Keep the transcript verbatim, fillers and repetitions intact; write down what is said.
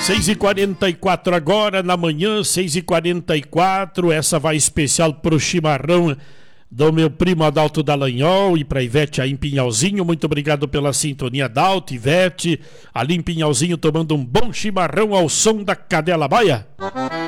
seis e quarenta e quatro agora, na manhã, seis e quarenta e quatro. Essa vai especial pro chimarrão do meu primo Adalto Dallagnol e pra Ivete aí em Pinhalzinho. Muito obrigado pela sintonia, Adalto, Ivete, ali em Pinhalzinho tomando um bom chimarrão ao som da Cadela Baia.